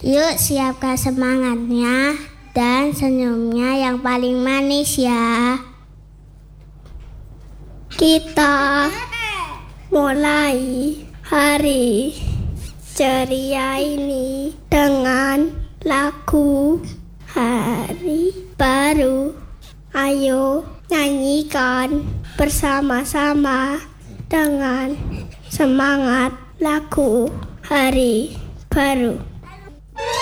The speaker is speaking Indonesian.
Yuk siapkan semangatnya dan senyumnya yang paling manis ya. Kita mulai hari ceria ini dengan lagu Hari Baru. Ayo nyanyikan bersama-sama dengan semangat lagu Hari Baru.